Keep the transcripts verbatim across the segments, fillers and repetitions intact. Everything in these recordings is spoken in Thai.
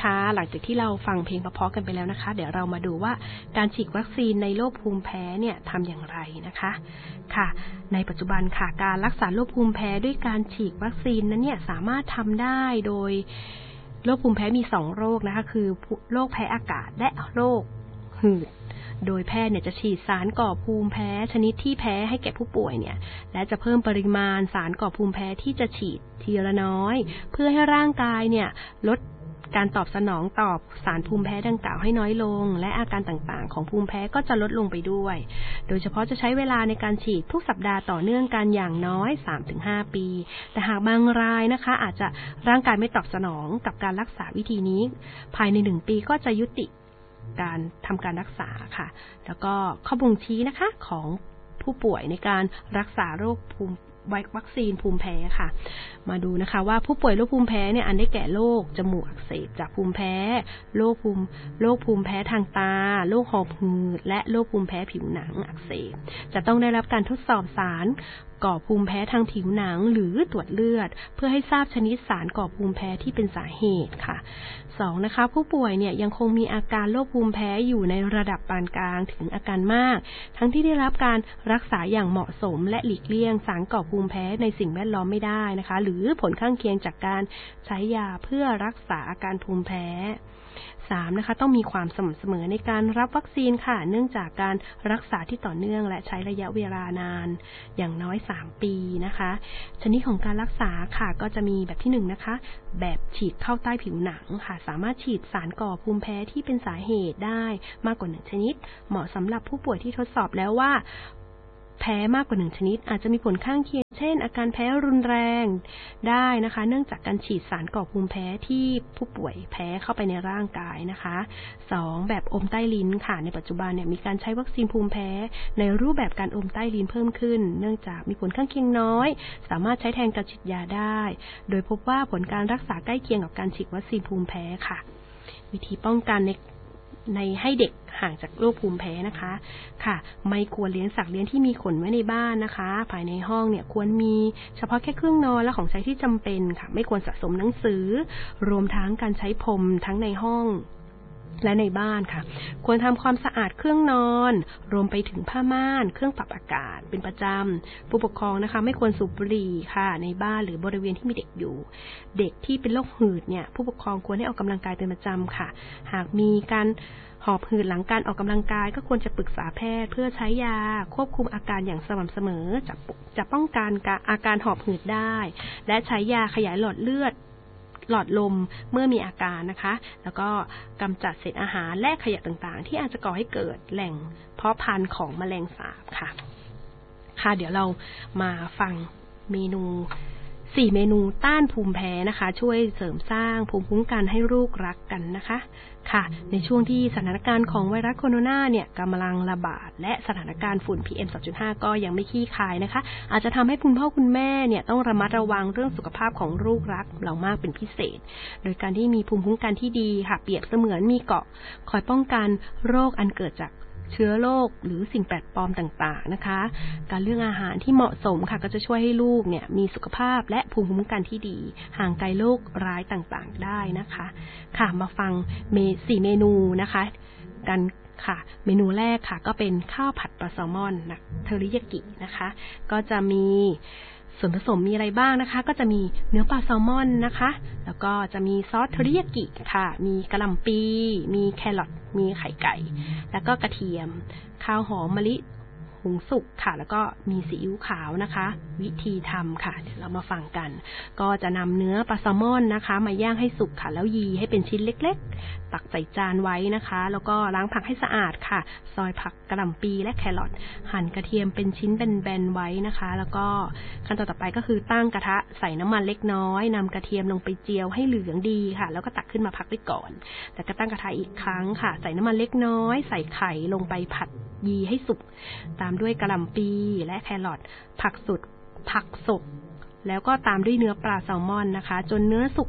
คะหลังจากที่เราฟังเพลงเพราะๆกันไปแล้วนะคะเดี๋ยวเรามาดูว่าการฉีดวัคซีนในโรคภูมิแพ้เนี่ยทำอย่างไรนะคะค่ะในปัจจุบันค่ะการรักษาโรคภูมิแพ้ด้วยการฉีดวัคซีนนั้นเนี่ยสามารถทำได้โดยโรคภูมิแพ้มีสองโรคนะคะคือโรคแพ้อากาศและโรคหืดโดยแพทย์เนี่ยจะฉีดสารก่อภูมิแพ้ชนิดที่แพ้ให้แก่ผู้ป่วยเนี่ยและจะเพิ่มปริมาณสารก่อภูมิแพ้ที่จะฉีดทีละน้อยเพื่อให้ร่างกายเนี่ยลดการตอบสนองต่อสารภูมิแพ้ดังกล่าวให้น้อยลงและอาการต่างๆของภูมิแพ้ก็จะลดลงไปด้วยโดยเฉพาะจะใช้เวลาในการฉีดทุกสัปดาห์ต่อเนื่องกันอย่างน้อย สามถึงห้า ปีแต่หากบางรายนะคะอาจจะร่างกายไม่ตอบสนองกับการรักษาวิธีนี้ภายในหนึ่งปีก็จะยุติการทำการรักษาค่ะแล้วก็ข้อบ่งชี้นะคะของผู้ป่วยในการรักษาโรคภูมิวัคซีนภูมิแพ้ค่ะมาดูนะคะว่าผู้ป่วยโรคภูมิแพ้เนี่ยอันได้แก่โรคจมูกอักเสบจากภูมิแพ้โรคภูมิโรคภูมิแพ้ทางตาโรคหอบหืดและโรคภูมิแพ้ผิวหนังอักเสบจะต้องได้รับการทดสอบสารก่อภูมิแพ้ทางผิวหนังหรือตรวจเลือดเพื่อให้ทราบชนิดสารก่อภูมิแพ้ที่เป็นสาเหตุค่ะสองนะคะผู้ป่วยเนี่ยยังคงมีอาการโรคภูมิแพ้อยู่ในระดับปานกลางถึงอาการมากทั้งที่ได้รับการรักษาอย่างเหมาะสมและหลีกเลี่ยงสารก่อภูมิแพ้ในสิ่งแวดล้อมไม่ได้นะคะหรือผลข้างเคียงจากการใช้ยาเพื่อรักษาอาการภูมิแพ้สามนะคะต้องมีความสม่ำเสมอในการรับวัคซีนค่ะเนื่องจากการรักษาที่ต่อเนื่องและใช้ระยะเวลานานอย่างน้อยสามปีนะคะชนิดของการรักษาค่ะก็จะมีแบบที่หนึ่งนะคะแบบฉีดเข้าใต้ผิวหนังค่ะสามารถฉีดสารก่อภูมิแพ้ที่เป็นสาเหตุได้มากกว่าหนึ่งชนิดเหมาะสำหรับผู้ป่วยที่ทดสอบแล้วว่าแพ้มากกว่าหนึ่งชนิดอาจจะมีผลข้างเคียงเช่นอาการแพ้รุนแรงได้นะคะเนื่องจากการฉีดสารก่อภูมิแพ้ที่ผู้ป่วยแพ้เข้าไปในร่างกายนะคะสองแบบอมใต้ลิ้นค่ะในปัจจุบันเนี่ยมีการใช้วัคซีนภูมิแพ้ในรูปแบบการอมใต้ลิ้นเพิ่มขึ้นเนื่องจากมีผลข้างเคียงน้อยสามารถใช้แทนการฉีดยาได้โดยพบว่าผลการรักษาใกล้เคียงกับการฉีดวัคซีนภูมิแพ้ค่ะวิธีป้องกันในในให้เด็กห่างจากโรคภูมิแพ้นะคะค่ะไม่ควรเลี้ยงสัตว์เลี้ยงที่มีขนไว้ในบ้านนะคะภายในห้องเนี่ยควรมีเฉพาะแค่เครื่องนอนและของใช้ที่จำเป็นค่ะไม่ควรสะสมหนังสือรวมทั้งการใช้พรมทั้งในห้องและในบ้านค่ะควรทำความสะอาดเครื่องนอนรวมไปถึงผ้าม่านเครื่องปรับอากาศเป็นประจำผู้ปกครองนะคะไม่ควรสูบบุหรี่ค่ะในบ้านหรือบริเวณที่มีเด็กอยู่เด็กที่เป็นโรคหืดเนี่ยผู้ปกครองควรให้ออกกำลังกายเป็นประจำค่ะหากมีการหอบหืดหลังการออกกำลังกายก็ควรจะปรึกษาแพทย์เพื่อใช้ยาควบคุมอาการอย่างสม่ำเสมอจะจะป้องกันอาการหอบหืดได้และใช้ยาขยายหลอดเลือดหลอดลมเมื่อมีอาการนะคะแล้วก็กำจัดเศษอาหารและขยะต่างๆที่อาจจะก่อให้เกิดแหล่งเพาะพันธุ์ของแมลงสาบค่ะค่ะเดี๋ยวเรามาฟังเมนูสี่เมนูต้านภูมิแพ้นะคะช่วยเสริมสร้างภูมิคุ้มกันให้ลูกรักกันนะคะค่ะในช่วงที่สถานการณ์ของไวรัสโคโรนาเนี่ยกำลังระบาดและสถานการณ์ฝุ่น พี เอ็ม สองจุดห้า ก็ยังไม่คลี่คลายนะคะอาจจะทำให้คุณพ่อคุณแม่เนี่ยต้องระมัดระวังเรื่องสุขภาพของลูกรักเรามากเป็นพิเศษโดยการที่มีภูมิคุ้มกันที่ดีค่ะเปรียบเสมือนมีเกราะคอยป้องกันโรคอันเกิดจากเชื้อโรคหรือสิ่งแปลกปลอมต่างๆนะคะการเลือกอาหารที่เหมาะสมค่ะก็จะช่วยให้ลูกเนี่ยมีสุขภาพและภูมิคุ้มกันที่ดีห่างไกลโรคร้ายต่างๆได้นะคะค่ะมาฟังเมสี่เมนูนะคะกันค่ะเมนูแรกค่ะก็เป็นข้าวผัดปลาแซลมอนนะเทอริยากินะคะก็จะมีส่วนผสมมีอะไรบ้างนะคะก็จะมีเนื้อปลาแซลมอนนะคะแล้วก็จะมีซอสเทอริยากิค่ะมีกะหล่ำปีมีแครอทมีไข่ไก่แล้วก็กระเทียมข้าวหอมมะลิหุงสุกค่ะแล้วก็มีซีอิ๊วขาวนะคะวิธีทำค่ะเดี๋ยวเรามาฟังกันก็จะนำเนื้อปลาแซลมอนนะคะมาย่างให้สุกค่ะแล้วยีให้เป็นชิ้นเล็กๆตักใส่จานไว้นะคะแล้วก็ล้างผักให้สะอาดค่ะซอยผักกะหล่ำปีและแครอทหั่นกระเทียมเป็นชิ้นแบนๆไว้นะคะแล้วก็ขั้นตอนต่อไปก็คือตั้งกระทะใส่น้ำมันเล็กน้อยนำกระเทียมลงไปเจียวให้เหลืองดีค่ะแล้วก็ตักขึ้นมาพักไว้ก่อนแล้วก็ตั้งกระทะอีกครั้งค่ะใส่น้ำมันเล็กน้อยใส่ไข่ลงไปผัดยีให้สุกตามด้วยกะหล่ำปีและแครอทผักสดผักสดแล้วก็ตามด้วยเนื้อปลาแซลมอนนะคะจนเนื้อสุก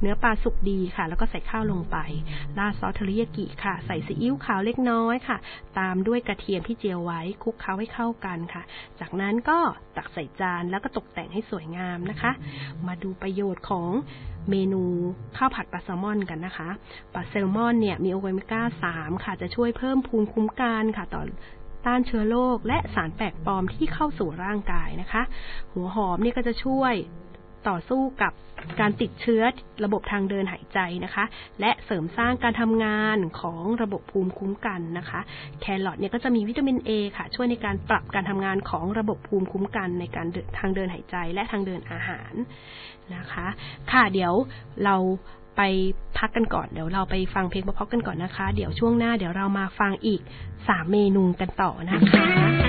เนื้อปลาสุกดีค่ะแล้วก็ใส่ข้าวลงไปราดซอสเทอริยากิค่ะใส่ซีอิ๊วขาวเล็กน้อยค่ะตามด้วยกระเทียมที่เจียวไว้คลุกเคล้าให้เข้ากันค่ะจากนั้นก็ตักใส่จานแล้วก็ตกแต่งให้สวยงามนะคะมาดูประโยชน์ของเมนูข้าวผัดปลาแซลมอนกันนะคะปลาแซลมอนเนี่ยมีโอเมก้าสามค่ะจะช่วยเพิ่มภูมิคุ้มกันค่ะต่อต้านเชื้อโรคและสารแปลกปลอมที่เข้าสู่ร่างกายนะคะหัวหอมนี่ก็จะช่วยต่อสู้กับการติดเชื้อระบบทางเดินหายใจนะคะและเสริมสร้างการทำงานของระบบภูมิคุ้มกันนะคะแครอทเนี่ยก็จะมีวิตามิน A ค่ะช่วยในการปรับการทำงานของระบบภูมิคุ้มกันในการทางเดินหายใจและทางเดินอาหารนะคะค่ะเดี๋ยวเราไปพักกันก่อนเดี๋ยวเราไปฟังเพลงเพราะๆกันก่อนนะคะเดี๋ยวช่วงหน้าเดี๋ยวเรามาฟังอีกสามเมนูกันต่อนะคะ